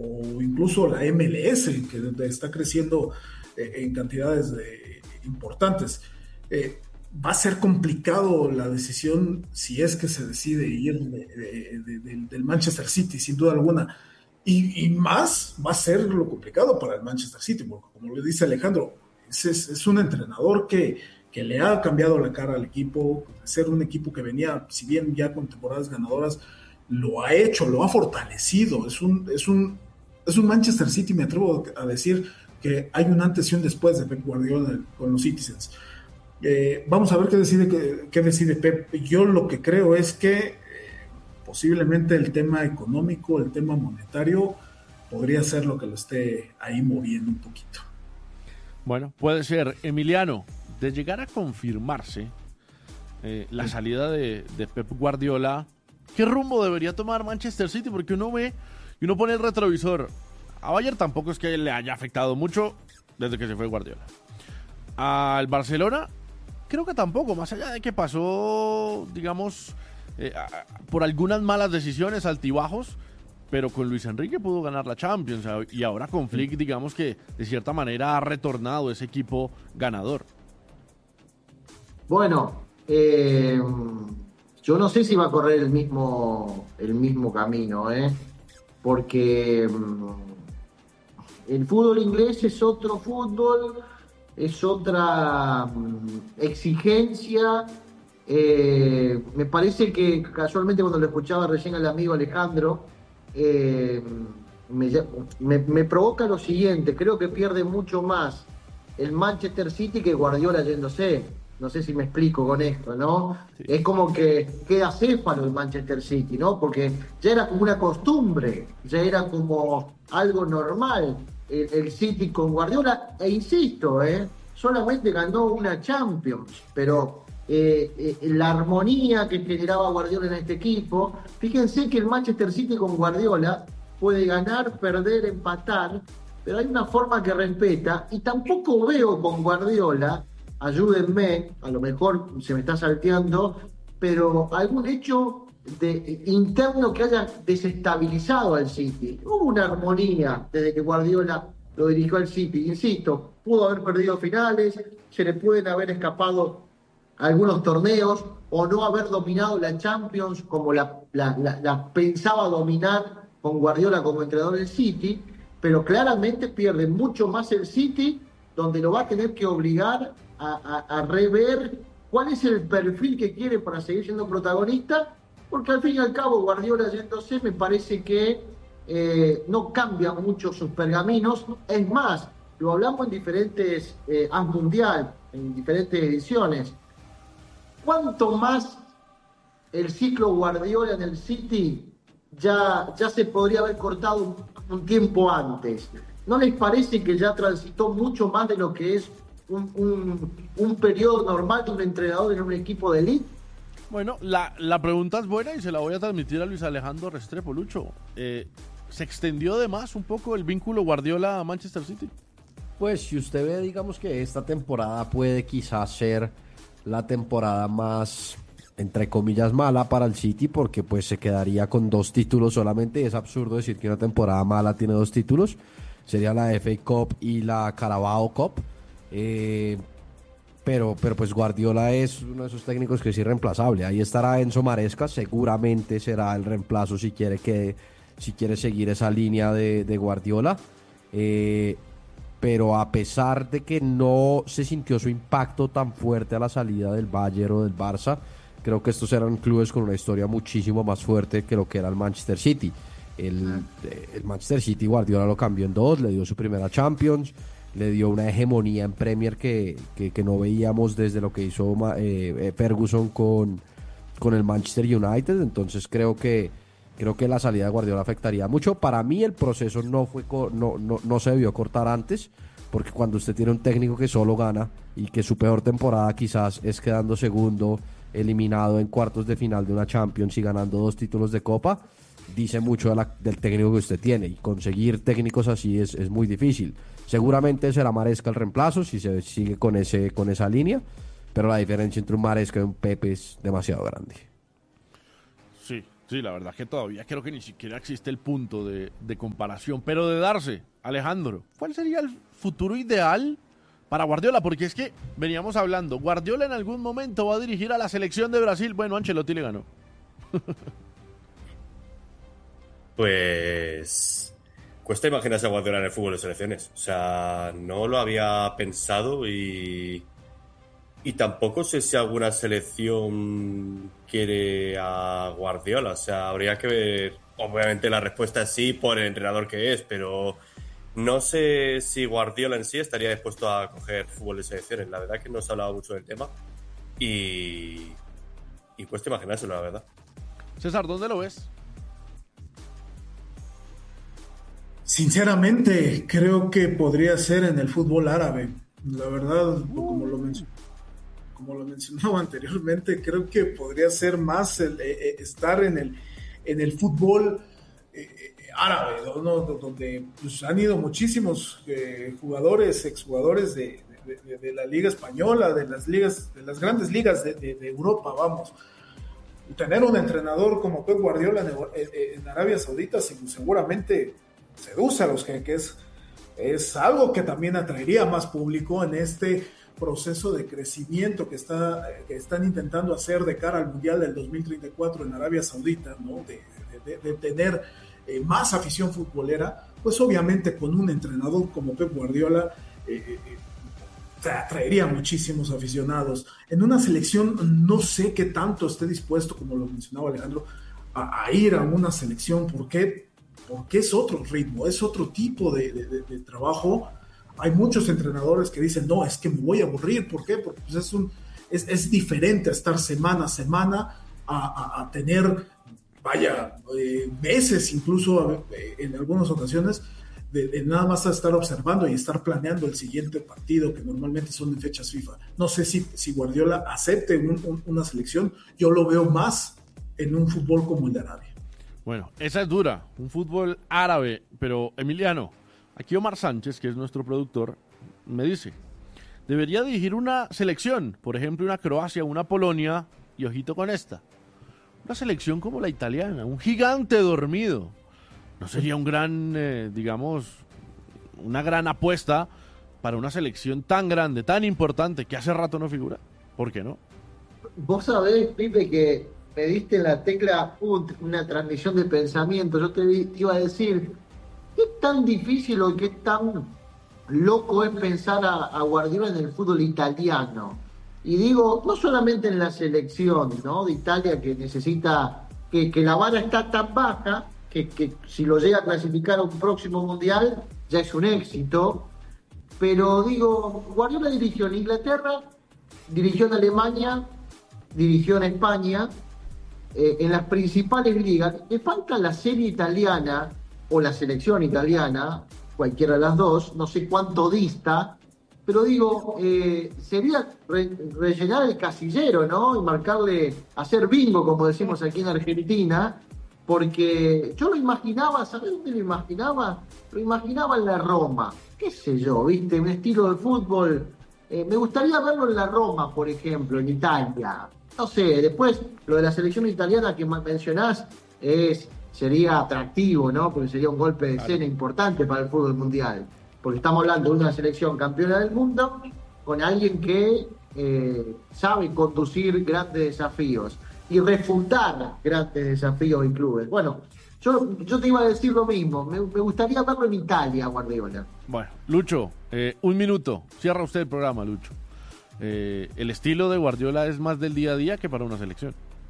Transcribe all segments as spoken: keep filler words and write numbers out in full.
o incluso la M L S, que está creciendo eh, en cantidades de, importantes. Eh, va a ser complicado la decisión si es que se decide ir de, de, de, de, del Manchester City, sin duda alguna. Y, y más va a ser lo complicado para el Manchester City, porque como le dice Alejandro, es, es, es un entrenador que, que le ha cambiado la cara al equipo, de ser un equipo que venía, si bien ya con temporadas ganadoras, lo ha hecho, lo ha fortalecido. Es un, es un, es un Manchester City, me atrevo a decir que hay un antes y un después de Pep Guardiola con los Citizens. Eh, vamos a ver qué decide, qué, qué decide Pep. Yo lo que creo es que eh, posiblemente el tema económico, el tema monetario, podría ser lo que lo esté ahí moviendo un poquito. Bueno, puede ser. Emiliano, de llegar a confirmarse eh, la salida de, de Pep Guardiola, ¿qué rumbo debería tomar Manchester City? Porque uno ve y uno pone el retrovisor. A Bayern tampoco es que le haya afectado mucho desde que se fue Guardiola. Al Barcelona, creo que tampoco, más allá de que pasó, digamos, eh, por algunas malas decisiones, altibajos, pero con Luis Enrique pudo ganar la Champions, y ahora con Flick, digamos que de cierta manera ha retornado ese equipo ganador. Bueno, eh, yo no sé si va a correr el mismo, el mismo camino, ¿eh? Porque el fútbol inglés es otro fútbol, es otra exigencia. Eh, me parece que casualmente cuando lo escuchaba recién al amigo Alejandro, eh, me, me, me provoca lo siguiente: creo que pierde mucho más el Manchester City que Guardiola yéndose. No sé si me explico con esto, ¿no? Sí. Es como que queda céfalo el Manchester City, ¿no? Porque ya era como una costumbre, ya era como algo normal el, el City con Guardiola, e insisto, ¿eh? Solamente ganó una Champions, pero eh, eh, la armonía que generaba Guardiola en este equipo, fíjense que el Manchester City con Guardiola puede ganar, perder, empatar, pero hay una forma que respeta, y tampoco veo con Guardiola, ayúdenme, a lo mejor se me está salteando, pero algún hecho de, interno que haya desestabilizado al City. Hubo una armonía desde que Guardiola lo dirigió al City, insisto, pudo haber perdido finales, se le pueden haber escapado algunos torneos, o no haber dominado la Champions como la, la, la, la pensaba dominar con Guardiola como entrenador del City, pero claramente pierde mucho más el City, donde lo va a tener que obligar a, a, a rever cuál es el perfil que quiere para seguir siendo protagonista, porque al fin y al cabo Guardiola yéndose me parece que eh, no cambia mucho sus pergaminos. Es más, lo hablamos en diferentes eh, A S Mundial, en diferentes ediciones. ¿Cuánto más el ciclo Guardiola en el City ya, ya se podría haber cortado un, un tiempo antes? ¿No les parece que ya transitó mucho más de lo que es un, un, un periodo normal de un entrenador en un equipo de elite? Bueno, la, la pregunta es buena y se la voy a transmitir a Luis Alejandro Restrepo. Lucho, eh, ¿se extendió de más un poco el vínculo Guardiola a Manchester City? Pues si usted ve, digamos que esta temporada puede quizás ser la temporada más, entre comillas, mala para el City, porque pues se quedaría con dos títulos solamente. Es absurdo decir que una temporada mala tiene dos títulos. Sería la F A Cup y la Carabao Cup. Eh, pero, pero pues Guardiola es uno de esos técnicos que es irreemplazable. Ahí estará Enzo Maresca, seguramente será el reemplazo si quiere que si quiere seguir esa línea de, de Guardiola. Eh, pero a pesar de que no se sintió su impacto tan fuerte a la salida del Bayern o del Barça, creo que estos eran clubes con una historia muchísimo más fuerte que lo que era el Manchester City. El, el Manchester City Guardiola lo cambió en dos, le dio su primera Champions, le dio una hegemonía en Premier que, que, que no veíamos desde lo que hizo eh, Ferguson con, con el Manchester United. Entonces creo que creo que la salida de Guardiola afectaría mucho. Para mí el proceso no fue no, no, no se debió cortar antes, porque cuando usted tiene un técnico que solo gana y que su peor temporada quizás es quedando segundo, eliminado en cuartos de final de una Champions y ganando dos títulos de Copa, dice mucho de la, del técnico que usted tiene, y conseguir técnicos así es, es muy difícil. Seguramente será Maresca el reemplazo si se sigue con ese con esa línea, pero la diferencia entre un Maresca y un Pepe es demasiado grande. Sí, Sí, la verdad que todavía creo que ni siquiera existe el punto de, de comparación. Pero de darse, Alejandro, ¿cuál sería el futuro ideal para Guardiola? Porque es que veníamos hablando, Guardiola en algún momento va a dirigir a la selección de Brasil. Bueno, Ancelotti le ganó. Pues cuesta imaginarse a Guardiola en el fútbol de selecciones. O sea, no lo había pensado y... Y tampoco sé si alguna selección quiere a Guardiola. O sea, habría que ver. Obviamente la respuesta es sí por el entrenador que es, pero no sé si Guardiola en sí estaría dispuesto a coger fútbol de selecciones. La verdad es que no se ha hablado mucho del tema y, y cuesta imaginárselo, la verdad. César, ¿dónde lo ves? Sinceramente, creo que podría ser en el fútbol árabe. La verdad, como lo mencioné. Como lo mencionaba anteriormente, creo que podría ser más el, eh, estar en el, en el fútbol eh, árabe, ¿no? Donde pues, han ido muchísimos eh, jugadores, exjugadores de, de, de, de la Liga Española, de las ligas, de las grandes ligas de, de, de Europa, vamos. Tener un entrenador como Pep Guardiola en, en, en Arabia Saudita seguramente seduce a los jeques. Es algo que también atraería más público en este proceso de crecimiento que, está, que están intentando hacer de cara al Mundial del dos mil treinta y cuatro en Arabia Saudita, ¿no? de, de, de tener eh, más afición futbolera, pues obviamente con un entrenador como Pep Guardiola eh, eh, atraería muchísimos aficionados. En una selección no sé qué tanto esté dispuesto, como lo mencionaba Alejandro, a, a ir a una selección. ¿Por qué? Porque es otro ritmo, es otro tipo de, de, de, de trabajo. Hay muchos entrenadores que dicen, no, es que me voy a aburrir. ¿Por qué? Porque pues es, un, es, es diferente estar semana a semana a, a, a tener, vaya, eh, meses incluso eh, en algunas ocasiones, de, de nada más estar observando y estar planeando el siguiente partido, que normalmente son en fechas FIFA. No sé si, si Guardiola acepte un, un, una selección. Yo lo veo más en un fútbol como el de Arabia. Bueno, esa es dura, un fútbol árabe, pero Emiliano, aquí Omar Sánchez, que es nuestro productor, me dice, debería dirigir una selección, por ejemplo una Croacia, una Polonia, y ojito con esta, una selección como la italiana, un gigante dormido. ¿No sería un gran, eh, digamos, una gran apuesta para una selección tan grande, tan importante, que hace rato no figura? ¿Por qué no? Vos sabés, Pipe, que me diste en la tecla uh, una transmisión de pensamiento. Yo te, te iba a decir, ¿qué tan difícil o qué tan loco es pensar a, a Guardiola en el fútbol italiano? Y digo, no solamente en la selección, ¿no?, de Italia, que necesita, que, que la vara está tan baja, que, que si lo llega a clasificar a un próximo mundial, ya es un éxito. Pero digo, Guardiola dirigió en Inglaterra, dirigió en Alemania, dirigió en España, eh, en las principales ligas. Le falta la serie italiana o la selección italiana, cualquiera de las dos, no sé cuánto dista, pero digo, eh, sería re, rellenar el casillero, ¿no? Y marcarle, hacer bingo, como decimos aquí en Argentina, porque yo lo imaginaba, ¿sabés dónde lo imaginaba? Lo imaginaba en la Roma, qué sé yo, ¿viste? Un estilo de fútbol. Eh, me gustaría verlo en la Roma, por ejemplo, en Italia. No sé, después lo de la selección italiana que mencionás es, sería atractivo, ¿no? Porque sería un golpe de escena importante para el fútbol mundial. Porque estamos hablando de una selección campeona del mundo con alguien que eh, sabe conducir grandes desafíos y refutar grandes desafíos y clubes. Bueno, yo, yo te iba a decir lo mismo. Me, me gustaría verlo en Italia, Guardiola. Bueno, Lucho, eh, un minuto. Cierra usted el programa, Lucho. Eh, el estilo de Guardiola es más del día a día que para una selección.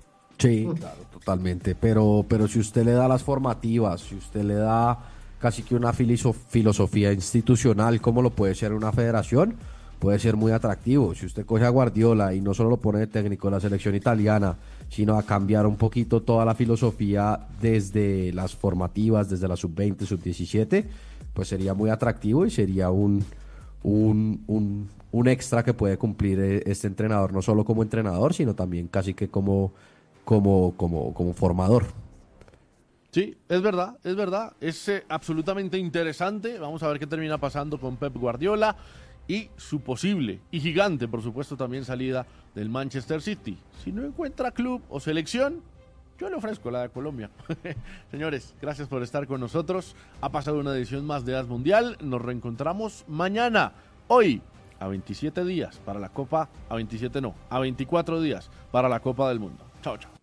Sí, claro, totalmente. Pero, pero si usted le da las formativas, si usted le da casi que una filosofía institucional, como lo puede ser una federación, puede ser muy atractivo. Si usted coge a Guardiola y no solo lo pone de técnico de la selección italiana, sino a cambiar un poquito toda la filosofía desde las formativas, desde la sub veinte, sub diecisiete, pues sería muy atractivo y sería un, un, un, un extra que puede cumplir este entrenador, no solo como entrenador, sino también casi que como, como, como, como formador. Sí, es verdad, es verdad, es eh, absolutamente interesante. Vamos a ver qué termina pasando con Pep Guardiola y su posible y gigante, por supuesto, también salida del Manchester City. Si no encuentra club o selección, yo le ofrezco la de Colombia. Señores, gracias por estar con nosotros. Ha pasado una edición más de As Mundial. Nos reencontramos mañana. Hoy, a veintisiete días para la Copa, a veintisiete no, a veinticuatro días para la Copa del Mundo. Chao, chao.